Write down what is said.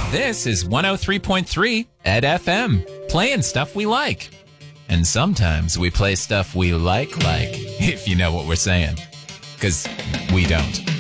This is 103.3 Ed FM, playing stuff we like. And sometimes we play stuff we like, if you know what we're saying. 'Cause we don't.